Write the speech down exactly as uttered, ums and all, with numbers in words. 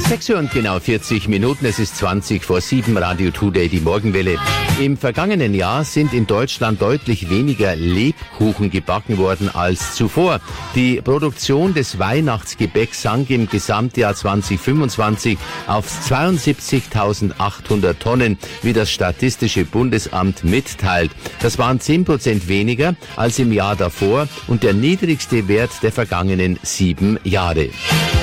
sechs Uhr und genau vierzig Minuten, es ist zwanzig vor sieben, Radio Today, die Morgenwelle. Im vergangenen Jahr sind in Deutschland deutlich weniger Lebkuchen gebacken worden als zuvor. Die Produktion des Weihnachtsgebäcks sank im Gesamtjahr zwanzig fünfundzwanzig auf zweiundsiebzigtausendachthundert Tonnen, wie das Statistische Bundesamt mitteilt. Das waren zehn Prozent weniger als im Jahr davor und der niedrigste Wert der vergangenen sieben Jahre.